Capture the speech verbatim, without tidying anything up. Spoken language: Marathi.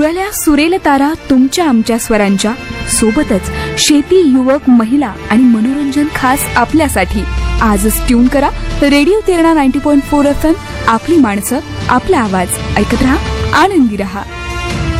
जुळल्या सुरेल तारा तुमच्या आमच्या स्वरांच्या सोबतच शेती, युवक, महिला आणि मनोरंजन खास आपल्यासाठी. आजच ट्यून करा radio Terna ninety point four F M. आपली माणसं, आपला आवाज. ऐकत रहा, आनंदी रहा.